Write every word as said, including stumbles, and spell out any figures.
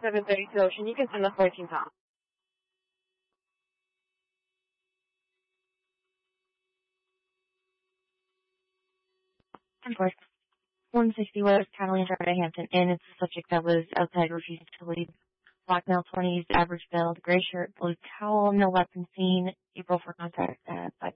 seven thirty-two Ocean. You can send the fourteen pounds. Of course. one sixty West Catalina Drive, Hampton Inn. It's the subject that was outside refusing to leave. Black male, twenties, average build, gray shirt, blue towel, no weapon seen. April for contact at five.